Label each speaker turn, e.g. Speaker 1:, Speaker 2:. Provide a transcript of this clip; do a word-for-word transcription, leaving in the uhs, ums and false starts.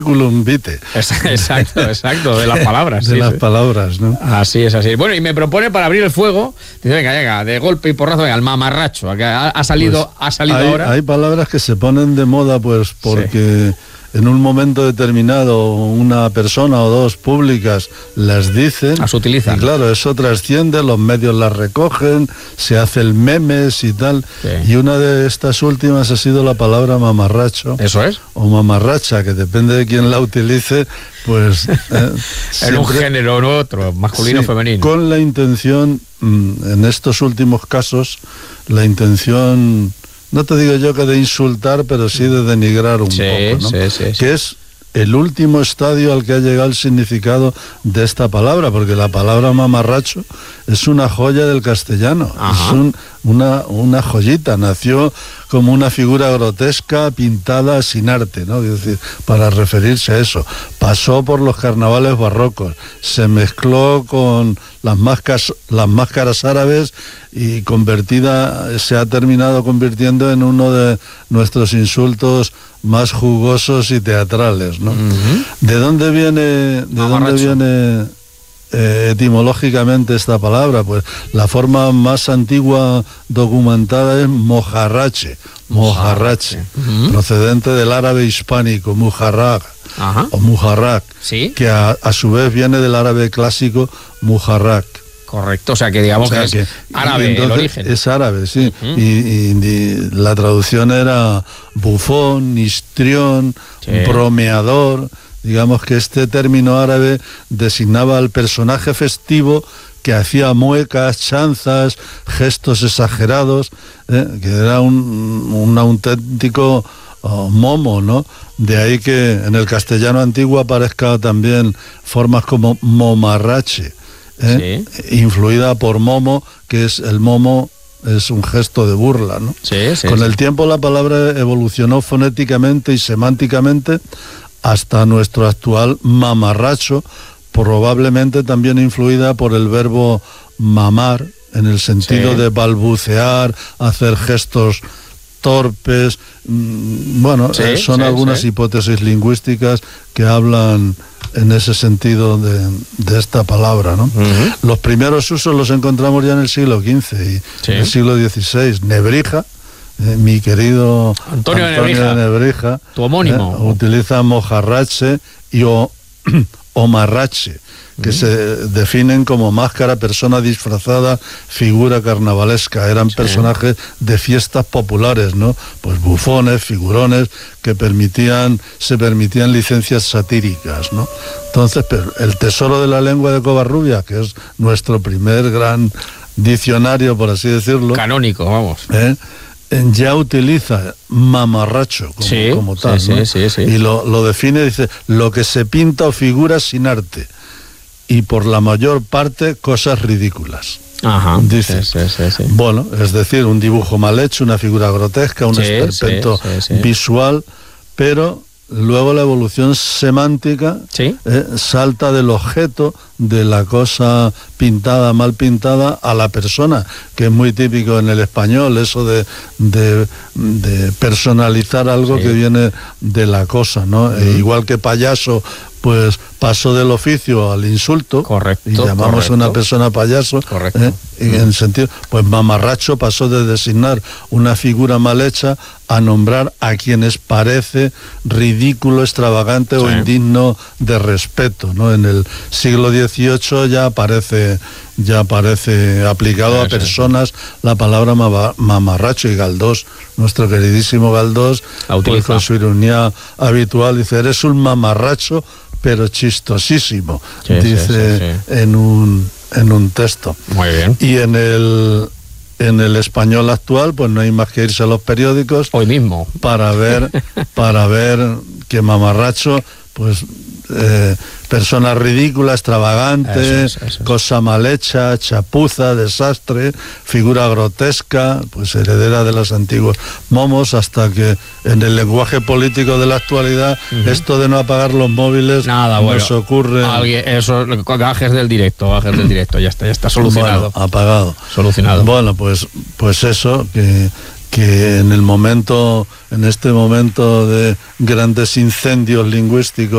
Speaker 1: curriculum vitae.
Speaker 2: Exacto, exacto, de las palabras.
Speaker 1: De
Speaker 2: sí,
Speaker 1: las
Speaker 2: sí.
Speaker 1: palabras, ¿no?
Speaker 2: Así es, así es. Bueno, y me propone para abrir el fuego, dice, venga, venga, de golpe y porrazo, venga, el mamarracho, que ha, ha salido,
Speaker 1: Pues
Speaker 2: ha salido
Speaker 1: hay,
Speaker 2: ahora.
Speaker 1: Hay palabras que se ponen de moda, pues, porque... Sí. En un momento determinado una persona o dos públicas las dicen,
Speaker 2: las utilizan.
Speaker 1: Y claro, eso trasciende, los medios las recogen, se hace el memes y tal. Sí. Y una de estas últimas ha sido la palabra mamarracho.
Speaker 2: Eso es.
Speaker 1: O mamarracha, que depende de quién la utilice, pues... Eh,
Speaker 2: en un género o otro, masculino o
Speaker 1: sí,
Speaker 2: femenino.
Speaker 1: Con la intención, en estos últimos casos, la intención... No te digo yo que de insultar, pero sí de denigrar un
Speaker 2: sí,
Speaker 1: poco, ¿no?
Speaker 2: Sí, sí, sí.
Speaker 1: Que es el último estadio al que ha llegado el significado de esta palabra, porque la palabra mamarracho es una joya del castellano. Ajá. Es un, una, una joyita, nació como una figura grotesca pintada sin arte, ¿no? Es decir, para referirse a eso. Pasó por los carnavales barrocos, se mezcló con las máscaras, las máscaras árabes y convertida, se ha terminado convirtiendo en uno de nuestros insultos más jugosos y teatrales, ¿no? Uh-huh. ¿De dónde viene, de dónde viene eh, etimológicamente esta palabra? Pues la forma más antigua documentada es mojarrache, mojarrache, uh-huh. procedente del árabe hispánico, mujarraq, uh-huh. o mujarraq,
Speaker 2: ¿sí?
Speaker 1: que a, a su vez viene del árabe clásico mujarraq.
Speaker 2: Correcto, o sea que digamos o sea, que es que, árabe el origen.
Speaker 1: Es árabe, sí. Uh-huh. y, y, y la traducción era bufón, histrión, sí. bromeador. Digamos que este término árabe designaba al personaje festivo que hacía muecas, chanzas, gestos exagerados, ¿eh? que era un, un auténtico oh, momo, ¿no? De ahí que en el castellano antiguo aparezca también formas como momarrache. ¿Eh? Sí. Influida por momo, que es el momo es un gesto de burla, ¿no?
Speaker 2: Sí, sí,
Speaker 1: Con
Speaker 2: sí.
Speaker 1: el tiempo la palabra evolucionó fonéticamente y semánticamente hasta nuestro actual mamarracho, probablemente también influida por el verbo mamar, en el sentido sí. de balbucear, hacer gestos torpes. Bueno, sí, son sí, algunas sí. hipótesis lingüísticas que hablan en ese sentido de, de esta palabra, ¿no? Uh-huh. Los primeros usos los encontramos ya en el siglo quince y sí. en el siglo dieciséis. Nebrija, eh, mi querido
Speaker 2: Antonio,
Speaker 1: Antonio
Speaker 2: Nebrija,
Speaker 1: de Nebrija,
Speaker 2: tu homónimo,
Speaker 1: eh, utiliza mojarrache y o, omarrache, que uh-huh. se definen como máscara, persona disfrazada, figura carnavalesca. Eran sí. personajes de fiestas populares, ¿no? Pues bufones, figurones, que permitían, se permitían licencias satíricas, ¿no? Entonces, pero el tesoro de la lengua de Covarrubias, que es nuestro primer gran diccionario, por así decirlo.
Speaker 2: Canónico, vamos.
Speaker 1: ¿eh? Ya utiliza mamarracho como,
Speaker 2: sí,
Speaker 1: como tal,
Speaker 2: sí,
Speaker 1: ¿no?
Speaker 2: sí, sí, sí.
Speaker 1: Y lo, lo define, dice, lo que se pinta o figura sin arte. Y por la mayor parte cosas ridículas.
Speaker 2: Ajá,
Speaker 1: dice.
Speaker 2: Sí, sí, sí, sí.
Speaker 1: Bueno, es decir, un dibujo mal hecho, una figura grotesca, un
Speaker 2: sí,
Speaker 1: esperpento
Speaker 2: sí, sí, sí.
Speaker 1: visual, pero luego la evolución semántica
Speaker 2: ¿sí?
Speaker 1: eh, salta del objeto, de la cosa pintada, mal pintada, a la persona, que es muy típico en el español, eso de, de, de personalizar algo sí. que viene de la cosa, ¿no? Mm. E igual que payaso, pues pasó del oficio al insulto.
Speaker 2: Correcto.
Speaker 1: Y llamamos
Speaker 2: correcto.
Speaker 1: a una persona payaso.
Speaker 2: Correcto.
Speaker 1: ¿eh? Y en sentido, pues mamarracho pasó de designar una figura mal hecha a nombrar a quienes parece ridículo, extravagante sí. o indigno de respeto, ¿no? En el siglo dieciocho ya aparece ya aparece aplicado sí, a personas sí. la palabra mamarracho, y Galdós, nuestro queridísimo Galdós, pues con su ironía habitual dice, eres un mamarracho pero chistosísimo, sí, dice sí, sí, sí. en un en un texto.
Speaker 2: Muy bien.
Speaker 1: Y en el en el español actual, pues no hay más que irse a los periódicos
Speaker 2: hoy mismo
Speaker 1: para ver para ver que mamarracho, pues eh, persona ridícula, extravagante, eso es, eso es. cosa mal hecha, chapuza, desastre, figura grotesca, pues heredera de los antiguos momos, hasta que en el lenguaje político de la actualidad, uh-huh. esto de no apagar los móviles
Speaker 2: Nada,
Speaker 1: nos
Speaker 2: bueno,
Speaker 1: ocurre.
Speaker 2: Alguien, eso, gajes del directo, gajes del directo, ya está, ya está solucionado.
Speaker 1: Bueno, apagado.
Speaker 2: Solucionado.
Speaker 1: Bueno, pues, pues eso, que que en el momento, en este momento de grandes incendios lingüísticos